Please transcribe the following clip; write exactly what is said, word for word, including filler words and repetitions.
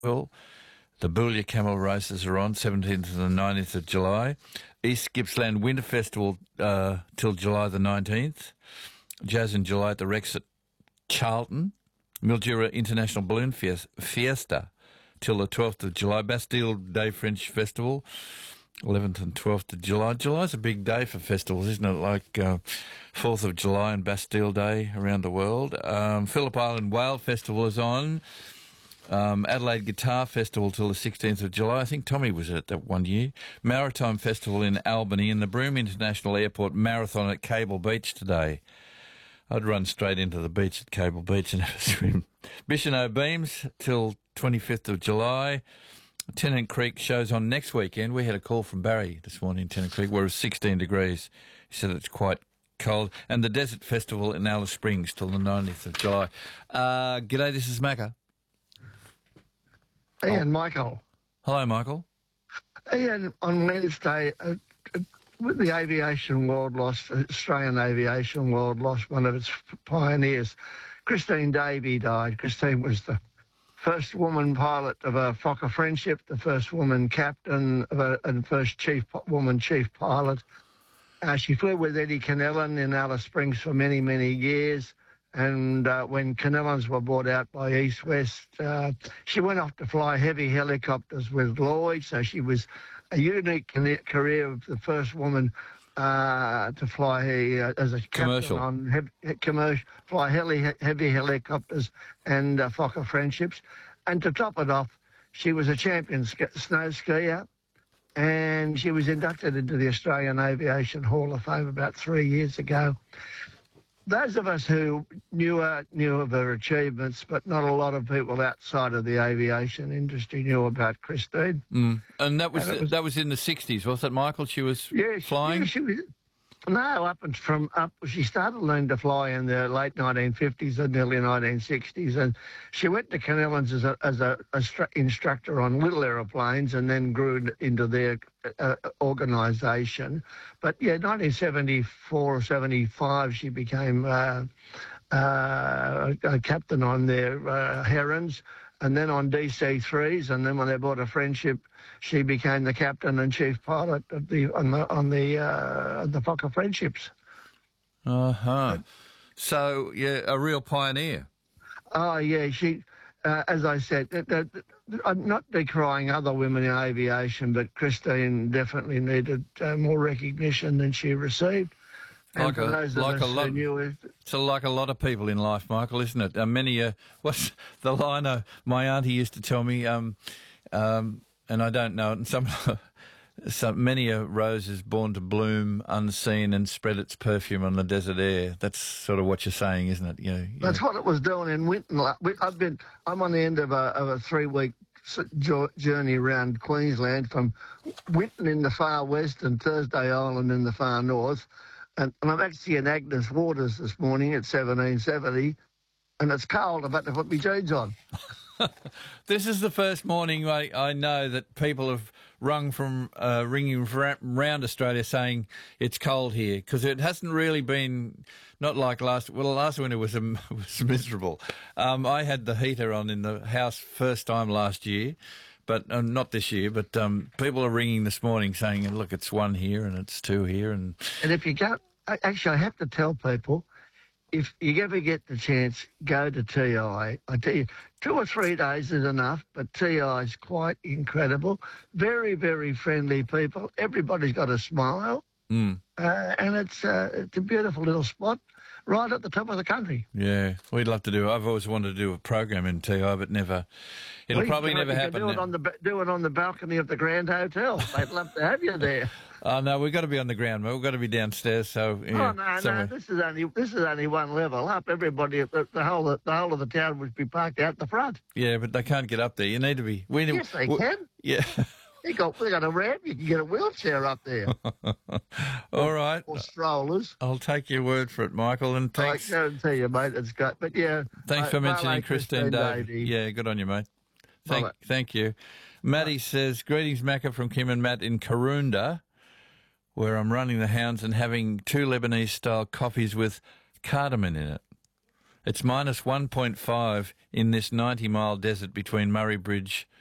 Well, the Boulia Camel races are on, seventeenth to the nineteenth of July. East Gippsland Winter Festival uh, till July the nineteenth. Jazz in July at the Rex at Charlton. Mildura International Balloon Fiesta till the twelfth of July. Bastille Day French Festival, eleventh and twelfth of July. July's a big day for festivals, isn't it? Like uh, fourth of July and Bastille Day around the world. Um, Phillip Island Whale Festival is on. Um, Adelaide Guitar Festival till the sixteenth of July. I think Tommy was at that one year. Maritime Festival in Albany and the Broome International Airport Marathon at Cable Beach today. I'd run straight into the beach at Cable Beach and have a swim. Bicheno Beams till twenty-fifth of July. Tennant Creek shows on next weekend. We had a call from Barry this morning in Tennant Creek where it was sixteen degrees. He said it's quite cold. And the Desert Festival in Alice Springs till the nineteenth of July. Uh, g'day, this is Macca. Ian, oh. Michael. Hello, Michael. Ian, on Wednesday, uh, uh, with the aviation world lost, Australian aviation world lost one of its pioneers. Christine Davey died. Christine was the first woman pilot of a Fokker Friendship, the first woman captain of a, and first chief woman chief pilot. Uh, she flew with Eddie Kennellan in Alice Springs for many, many years. And uh, when Kennellans were bought out by East West, uh, she went off to fly heavy helicopters with Lloyd. So she was a unique career of the first woman uh, to fly uh, as a commercial captain on heavy, commercial, fly heavy, heavy helicopters and uh, Fokker Friendships. And to top it off, she was a champion sk- snow skier. And she was inducted into the Australian Aviation Hall of Fame about three years ago. Those of us who knew her, knew of her achievements, but not a lot of people outside of the aviation industry knew about Christine. Mm. And that was, and was that was in the sixties, was it, Michael? She was yeah, flying? Yeah, she was, no, up and from up. She started learning to fly in the late nineteen fifties and early nineteen sixties, and she went to Kennellans as a as a, a stru- instructor on little aeroplanes, and then grew into their uh, organisation. But yeah, nineteen seventy-four or seventy-five, she became uh, uh, a captain on their uh, Herons, and then on D C threes, and then when they bought a Friendship, she became the captain and chief pilot of the on the on the uh, the Fokker Friendships. Uh huh. So yeah, a real pioneer. Oh yeah, she. Uh, as I said, uh, uh, I'm not decrying other women in aviation, but Christine definitely needed uh, more recognition than she received. Like a, like a lot, knew, so like a lot of people in life, Michael, isn't it? Uh, many, uh, what's the line uh, my auntie used to tell me, um, um, and I don't know it, and some, some, many a rose is born to bloom unseen and spread its perfume on the desert air. That's sort of what you're saying, isn't it? You know, you That's know. what it was doing in Winton. I've been, I'm on the end of a, of a three-week journey around Queensland from Winton in the far west and Thursday Island in the far north. And, and I'm actually in Agnes Waters this morning at seventeen seventy, and it's cold. I've had to put my jeans on. This is the first morning I, I know that people have rung from uh, ringing from around Australia saying it's cold here, because it hasn't really been, not like last, well, last winter was, um, was miserable. Um, I had the heater on in the house first time last year, but uh, not this year, but um, people are ringing this morning saying, look, it's one here and it's two here. And and if you go, actually, I have to tell people, if you ever get the chance, go to T I. I tell you, two or three days is enough, but T I is quite incredible. Very, very friendly people. Everybody's got a smile. Mm. Uh, and it's, uh, it's a beautiful little spot right at the top of the country. Yeah, we'd love to do it. I've always wanted to do a program in T I, but never. It'll well, probably can, never you happen. Can do, it on the, do it on the balcony of the Grand Hotel. They'd love to have you there. Oh no, we've got to be on the ground, mate. We've got to be downstairs. So yeah, oh no, somewhere. no, this is only this is only one level up. Everybody, the, the whole the whole of the town would be parked out the front. Yeah, but they can't get up there. You need to be. We, yes, they we, can. Yeah. They got they got a ramp. You can get a wheelchair up there. All right. Or strollers. I'll take your word for it, Michael. And thanks. I guarantee you, mate, it's great. But yeah. Thanks for mentioning Christine Davey. Davey. Yeah, good on you, mate. Thank, Bye. thank you. Matty says, greetings, Macca, from Kim and Matt in Karoonda, where I'm running the hounds and having two Lebanese-style coffees with cardamom in it. It's minus one point five in this ninety-mile desert between Murray Bridge